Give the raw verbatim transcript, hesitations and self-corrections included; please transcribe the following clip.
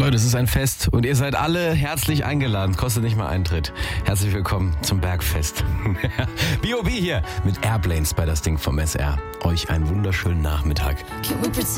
Leute, es ist ein Fest und ihr seid alle herzlich eingeladen. Kostet nicht mal Eintritt. Herzlich willkommen zum Bergfest. B O B hier mit Airplanes bei das Ding vom S R. Euch einen wunderschönen Nachmittag.